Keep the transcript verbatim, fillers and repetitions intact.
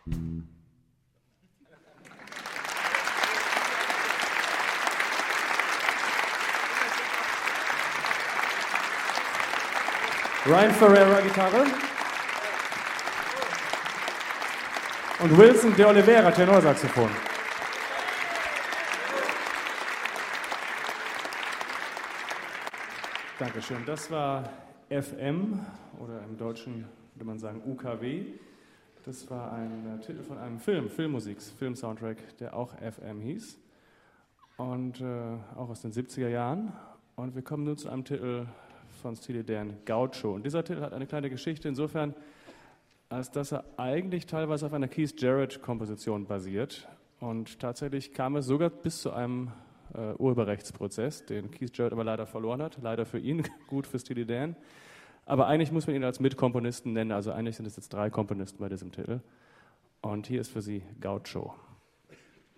Ryan Ferreira Gitarre und Wilson de Oliveira Tenorsaxophon. Dankeschön. Das war F M oder im Deutschen würde man sagen U K W. Das war ein äh, Titel von einem Film, Filmmusik, Film-Soundtrack, der auch F M hieß und äh, auch aus den siebziger Jahren. Und wir kommen nun zu einem Titel von Steely Dan, Gaucho. Und dieser Titel hat eine kleine Geschichte insofern, als dass er eigentlich teilweise auf einer Keith Jarrett-Komposition basiert. Und tatsächlich kam es sogar bis zu einem äh, Urheberrechtsprozess, den Keith Jarrett aber leider verloren hat. Leider für ihn, gut für Steely Dan. Aber eigentlich muss man ihn als Mitkomponisten nennen. Also eigentlich sind es jetzt drei Komponisten bei diesem Titel. Und hier ist für Sie Gaucho.